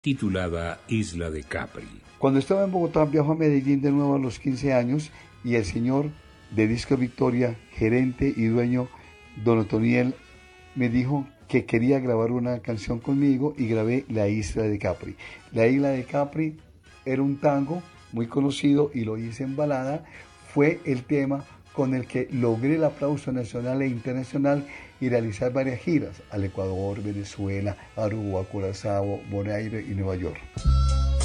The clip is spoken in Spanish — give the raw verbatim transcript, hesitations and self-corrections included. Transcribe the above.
titulada Isla de Capri. Cuando estaba en Bogotá, viajó a Medellín de nuevo a los quince años y el señor de Disco Victoria, gerente y dueño, don Otoniel, me dijo que quería grabar una canción conmigo y grabé La Isla de Capri. La Isla de Capri era un tango muy conocido y lo hice en balada. Fue el tema con el que logré el aplauso nacional e internacional y realizar varias giras al Ecuador, Venezuela, Aruba, Curazao, Bonaire y Nueva York.